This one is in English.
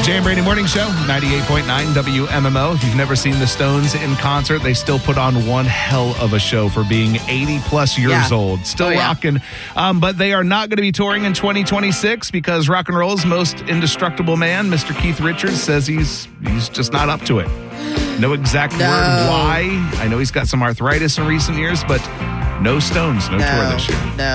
Jay and Brady Morning Show, 98.9 WMMO. If you've never seen the Stones in concert, they still put on one hell of a show for being 80 plus years old. Still rocking. But they are not going to be touring in 2026 because rock and roll's most indestructible man, Mr. Keith Richards, says he's just not up to it. No exact word why. I know he's got some arthritis in recent years, but no Stones, no tour this year. No.